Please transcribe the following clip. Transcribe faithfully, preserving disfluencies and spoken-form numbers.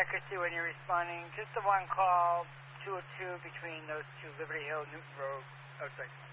accuracy when you're responding. Just the one call, two oh two between those two, Liberty Hill, Newton Road, outside.